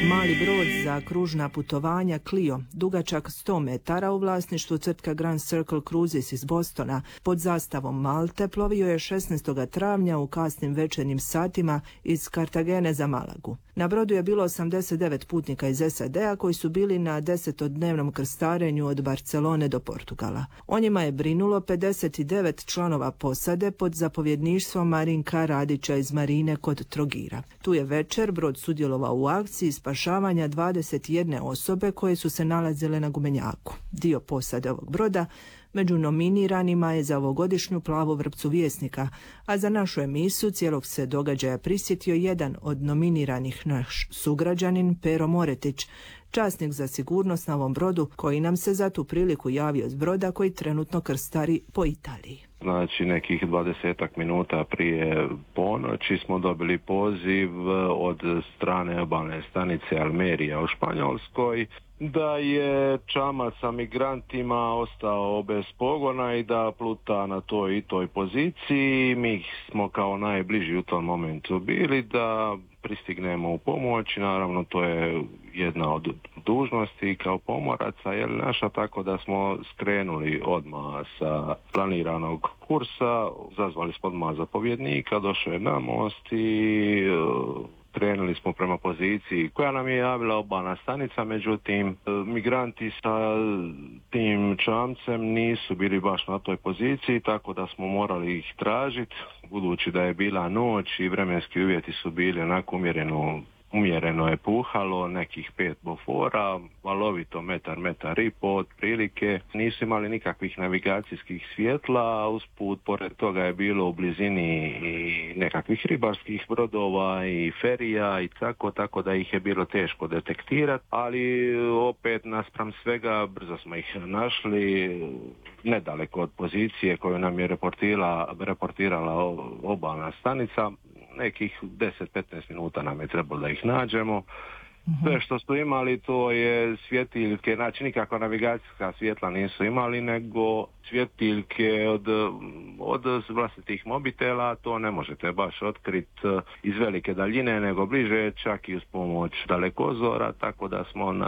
Mali brod za kružna putovanja Clio, dugačak 100 metara u vlasništvu tvrtka Grand Circle Cruises iz Bostona, pod zastavom Malte plovio je 16. travnja u kasnim večernjim satima iz Kartagene za Malagu. Na brodu je bilo 89 putnika iz SAD-a koji su bili na 10-dnevnom krstarenju od Barcelone do Portugala. O njima je brinulo 59 članova posade pod zapovjedništvom Marinka Radića iz Marine kod Trogira. Tu je večer brod sudjelovao u akciji spašavanja 21 osobe koje su se nalazile na gumenjaku. Dio posade ovog broda među nominiranima je za ovogodišnju plavu vrpcu Vjesnika, a za našu emisiju cijelog se događaja prisjetio jedan od nominiranih, naš sugrađanin Pero Moretić, časnik za sigurnost na ovom brodu, koji nam se za tu priliku javio s broda koji trenutno krstari po Italiji. Znači nekih 20 minuta prije ponoći smo dobili poziv od strane obalne stanice Almerija u Španjolskoj da je čamac sa migrantima ostao bez pogona i da pluta na toj i toj poziciji. Mi smo kao najbliži u tom momentu bili da pristignemo u pomoć. Naravno, to je jedna od dužnosti kao pomoraca, je naša, tako da smo skrenuli odmah sa planiranog kursa, zazvali smo odmah zapovjednika, došao je na most i krenuli smo prema poziciji koja nam je javila obalna stanica, međutim migranti sa tim čamcem nisu bili baš na toj poziciji, tako da smo morali ih tražiti, budući da je bila noć i vremenski uvjeti su bili onako umjereno je puhalo, nekih 5 bofora, valovito metar i po otprilike. Nisu imali nikakvih navigacijskih svjetla, usput pored toga je bilo u blizini i nekakvih ribarskih brodova i ferija i tako da ih je bilo teško detektirati, ali opet naspram svega brzo smo ih našli nedaleko od pozicije koju nam je reportirala obalna stanica. Nekih 10-15 minuta nam je trebalo da ih nađemo. Sve što su imali to je svjetiljke, znači nikakva navigacijska svjetla nisu imali, nego svjetiljke od vlastitih mobitela, to ne možete baš otkriti iz velike daljine, nego bliže, čak i uz pomoć dalekozora, tako da smo